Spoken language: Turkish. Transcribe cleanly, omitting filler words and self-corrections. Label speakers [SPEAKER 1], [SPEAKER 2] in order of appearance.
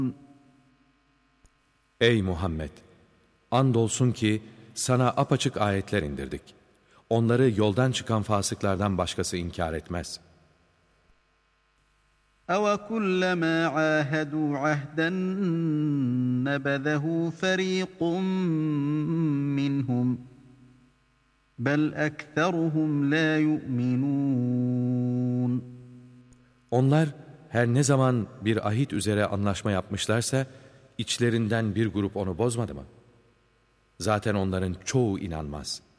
[SPEAKER 1] Ey Muhammed! Andolsun ki sana apaçık ayetler indirdik. Onları yoldan çıkan fasıklardan başkası inkar etmez.
[SPEAKER 2] أَوَكُلَّمَا عَاهَدُوا عَهْدًا نَبَذَهُ فَرِيقٌ مِّنْهُمْ بَلْ أَكْثَرُهُمْ لَا يُؤْمِنُونَ
[SPEAKER 1] Onlar her ne zaman bir ahit üzere anlaşma yapmışlarsa, içlerinden bir grup onu bozmadı mı? Zaten onların çoğu inanmaz.